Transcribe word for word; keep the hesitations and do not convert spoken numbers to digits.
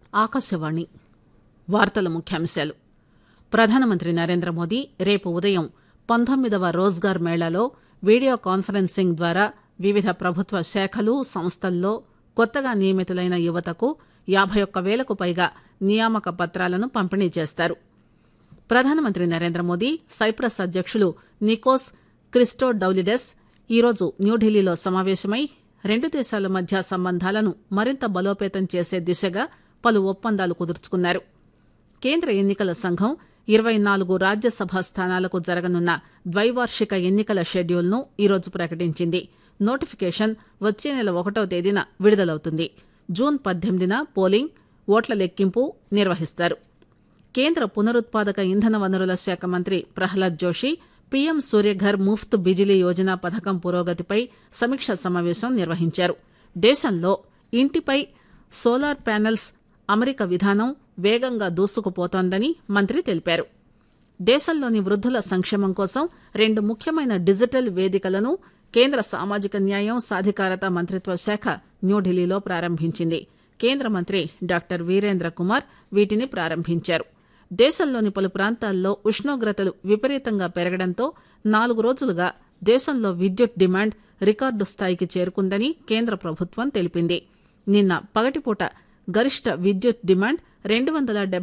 ఆకాశవాణి వార్తల ముఖ్యాంశాలు. ప్రధానమంత్రి నరేంద్ర మోదీ రేపు ఉదయం పంతొమ్మిదవ రోజ్గార్ మేళాలో వీడియో కాన్ఫరెన్సింగ్ ద్వారా వివిధ ప్రభుత్వ శాఖలు సంస్థల్లో కొత్తగా నియమితులైన యువతకు యాబై ఒక్క వేలకు పైగా నియామక పత్రాలను పంపిణీ చేస్తారు. ప్రధానమంత్రి నరేంద్ర మోదీ సైప్రస్ అధ్యకులు నికోస్ క్రిస్టోడౌలిడెస్ ఈరోజు న్యూఢిల్లీలో సమావేశమై రెండు దేశాల మధ్య సంబంధాలను మరింత బలోపేతం చేసే దిశగా పలు ఒప్పందాలు కుదుర్చుకున్నారు. కేంద్ర ఎన్నికల సంఘం ఇరవై నాలుగు రాజ్యసభ స్థానాలకు జరగనున్న ద్వైవార్షిక ఎన్నికల షెడ్యూల్ను ఈరోజు ప్రకటించింది. నోటిఫికేషన్ వచ్చే నెల ఒకటో తేదీన విడుదలవుతుంది. జూన్ పద్దెనిమిదిన పోలింగ్, ఓట్ల లెక్కింపు నిర్వహిస్తారు. కేంద్ర పునరుత్పాదక ఇంధన వనరుల శాఖ మంత్రి ప్రహ్లాద్ జోషి పీఎం సూర్యఘర్ ముఫ్త్ బిజిలీ యోజన పథకం పురోగతిపై సమీక్ష సమావేశం నిర్వహించారు. దేశంలో ఇంటిపై సోలార్ ప్యానెల్స్ అమరిక విధానం వేగంగా దూసుకుపోతోందని మంత్రి తెలిపారు. దేశంలోని వృద్ధుల సంక్షేమం కోసం రెండు ముఖ్యమైన డిజిటల్ వేదికలను కేంద్ర సామాజిక న్యాయం సాధికారత మంత్రిత్వ శాఖ న్యూఢిల్లీలో ప్రారంభించింది. కేంద్ర మంత్రి డాక్టర్ వీరేంద్ర కుమార్ వీటిని ప్రారంభించారు. దేశంలోని పలు ప్రాంతాల్లో ఉష్ణోగ్రతలు విపరీతంగా పెరగడంతో నాలుగు రోజులుగా దేశంలో విద్యుత్ డిమాండ్ రికార్డు స్థాయికి చేరుకుందని కేంద్ర ప్రభుత్వం తెలిపింది. నిన్న పగటిపూట గరిష్ట విద్యుత్ డిమాండ్ రెండు వందల